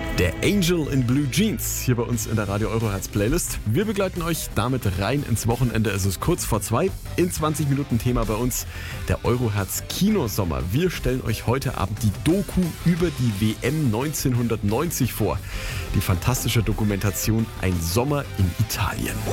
Der Angel in Blue Jeans hier bei uns in der Radio Eurohertz Playlist. Wir begleiten euch damit rein ins Wochenende. Es ist kurz vor 2. In 20 Minuten Thema bei uns der Eurohertz Kinosommer. Wir stellen euch heute Abend die Doku über die WM 1990 vor. Die fantastische Dokumentation Ein Sommer in Italien.